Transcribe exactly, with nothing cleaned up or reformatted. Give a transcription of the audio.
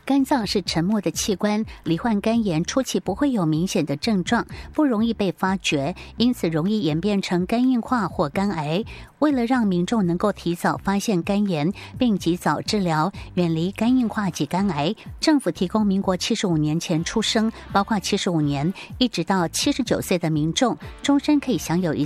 肝脏是沉默的器官，罹患肝炎初期不会有明显的症状，不容易被发觉，因此容易演变成肝硬化或肝癌。为了让民众能够提早发现肝炎并及早治疗，远离肝硬化及肝癌，政府提供民国七十五年前出生，包括七十五年一直到七十九岁的民众，终身可以享有一